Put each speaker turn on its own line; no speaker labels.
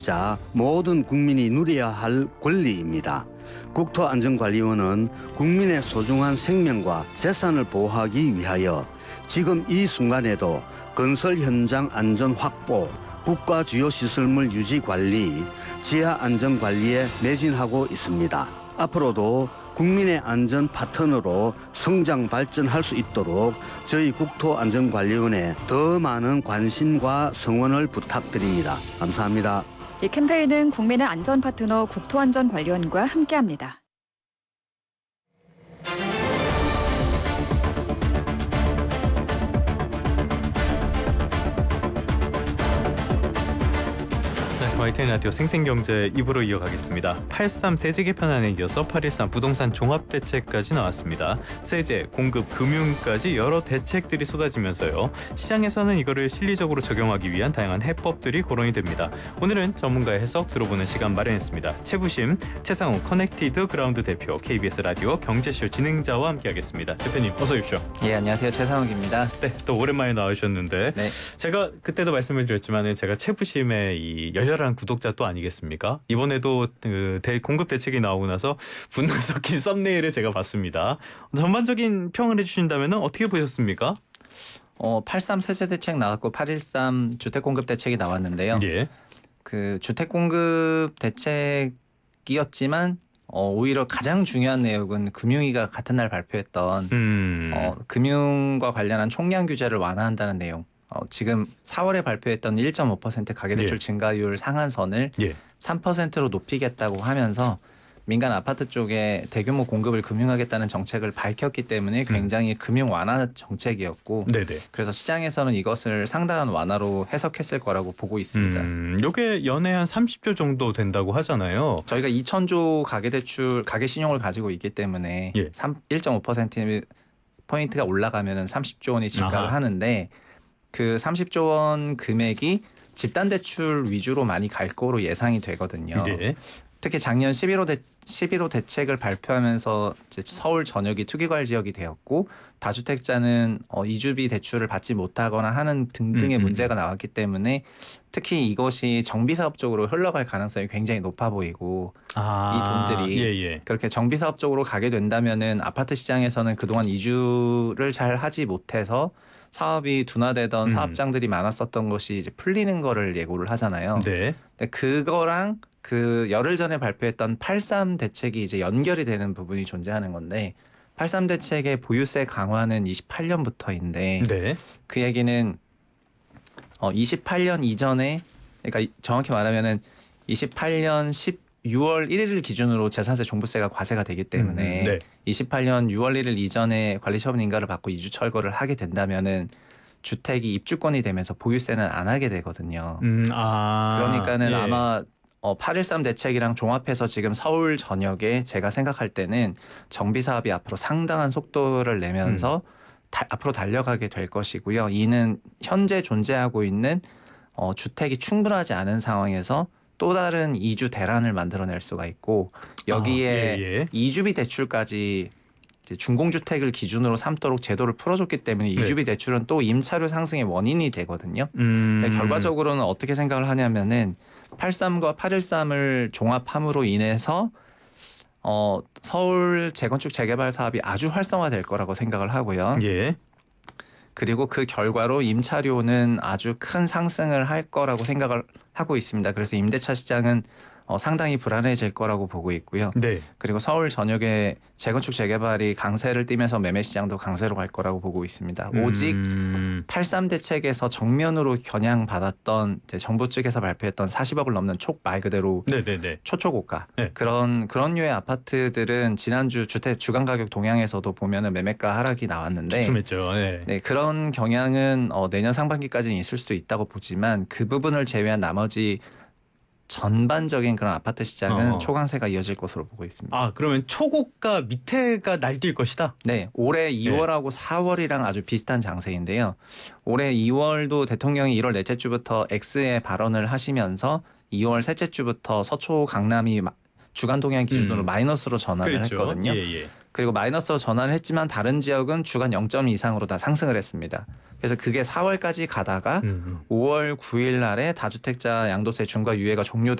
자, 모든 국민이 누려야 할 권리입니다. 국토안전관리원은 국민의 소중한 생명과 재산을 보호하기 위하여 지금 이 순간에도 건설 현장 안전 확보, 국가 주요 시설물 유지 관리, 지하 안전 관리에 매진하고 있습니다. 앞으로도 국민의 안전 파트너로 성장 발전할 수 있도록 저희 국토안전관리원에 더 많은 관심과 성원을 부탁드립니다. 감사합니다.
이 캠페인은 국민의 안전 파트너 국토안전관리원과 함께합니다.
YTN 라디오 생생경제 2부로 이어가겠습니다. 8.3 세제 개편안에 이어서 8.13 부동산 종합대책까지 나왔습니다. 세제, 공급, 금융까지 여러 대책들이 쏟아지면서요. 시장에서는 이거를 실리적으로 적용하기 위한 다양한 해법들이 거론이 됩니다. 오늘은 전문가의 해석 들어보는 시간 마련했습니다. 최부심, 최상욱 커넥티드 그라운드 대표, KBS 라디오 경제쇼 진행자와 함께하겠습니다. 대표님 어서 오십시오.
예, 안녕하세요. 최상욱입니다.
네, 또 오랜만에 나와주셨는데
네.
제가 그때도 말씀을 드렸지만 제가 최부심의 이 열렬한 구독자 또 아니겠습니까? 이번에도 공급 대책이 나오고 나서 분노 섞인 썸네일을 제가 봤습니다. 전반적인 평을 해주신다면 어떻게 보셨습니까?
8.3 세제 대책 나왔고 8.13 주택 공급 대책이 나왔는데요.
예.
그 주택 공급 대책이었지만 오히려 가장 중요한 내용은 금융위가 같은 날 발표했던 금융과 관련한 총량 규제를 완화한다는 내용. 지금 4월에 발표했던 1.5% 가계대출 증가율 상한선을 3%로 높이겠다고 하면서 민간 아파트 쪽에 대규모 공급을 금융하겠다는 정책을 밝혔기 때문에 굉장히 금융 완화 정책이었고 그래서 시장에서는 이것을 상당한 완화로 해석했을 거라고 보고 있습니다.
이게 연에 한 30조 정도 된다고 하잖아요.
저희가 2,000조 가계대출, 가계신용을 가지고 있기 때문에 1.5%포인트가 올라가면 30조 원이 증가를 하는데 그 30조 원 금액이 집단대출 위주로 많이 갈 거로 예상이 되거든요. 특히 작년 11호 대책을 발표하면서 이제 서울 전역이 투기과열 지역이 되었고 다주택자는 이주비 대출을 받지 못하거나 하는 등등의 문제가 나왔기 때문에 특히 이것이 정비사업 쪽으로 흘러갈 가능성이 굉장히 높아 보이고 이 돈들이 그렇게 정비사업 쪽으로 가게 된다면은 아파트 시장에서는 그동안 이주를 잘 하지 못해서 사업이 둔화되던 사업장들이 많았었던 것이 이제 풀리는 거를 예고를 하잖아요. 근데 그거랑 그 열흘 전에 발표했던 8.3 대책이 이제 연결이 되는 부분이 존재하는 건데 8.3 대책의 보유세 강화는 28년부터인데 그 얘기는 28년 이전에 그러니까 정확히 말하면은 28년 6월 1일 기준으로 재산세 종부세가 과세가 되기 때문에 28년 6월 1일 이전에 관리처분 인가를 받고 이주 철거를 하게 된다면은 주택이 입주권이 되면서 보유세는 안 하게 되거든요. 그러니까는 아마 8.13 대책이랑 종합해서 지금 서울 전역에 제가 생각할 때는 정비 사업이 앞으로 상당한 속도를 내면서 앞으로 달려가게 될 것이고요. 이는 현재 존재하고 있는 주택이 충분하지 않은 상황에서 또 다른 이주 대란을 만들어낼 수가 있고 여기에 이주비 대출까지 이제 준공주택을 기준으로 삼도록 제도를 풀어줬기 때문에 이주비 대출은 또 임차료 상승의 원인이 되거든요. 결과적으로는 어떻게 생각을 하냐면은 8.3과 8.13을 종합함으로 인해서 서울 재건축 재개발 사업이 아주 활성화될 거라고 생각을 하고요. 그리고 그 결과로 임차료는 아주 큰 상승을 할 거라고 생각을 하고 있습니다. 그래서 임대차 시장은 상당히 불안해질 거라고 보고 있고요. 그리고 서울 전역에 재건축 재개발이 강세를 띠면서 매매 시장도 강세로 갈 거라고 보고 있습니다. 오직 8.3 대책에서 정면으로 겨냥받았던 이제 정부 측에서 발표했던 40억을 넘는 말 그대로 초초고가 그런 류의 아파트들은 지난주 주택 주간 가격 동향에서도 보면은 매매가 하락이 나왔는데 그런 경향은 내년 상반기까지는 있을 수도 있다고 보지만 그 부분을 제외한 나머지 전반적인 그런 아파트 시장은 초강세가 이어질 것으로 보고 있습니다.
그러면 초고가 밑에가 날뛸 것이다?
네. 올해 2월하고 4월이랑 아주 비슷한 장세인데요. 올해 2월도 대통령이 1월 넷째 주부터 X의 발언을 하시면서 2월 셋째 주부터 서초 강남이 주간 동향 기준으로 마이너스로 전환을
그렇죠.
했거든요.
예.
그리고 마이너스로 전환을 했지만 다른 지역은 주간 0.2 이상으로 다 상승을 했습니다. 그래서 그게 4월까지 가다가 5월 9일 날에 다주택자 양도세 중과 유예가 종료된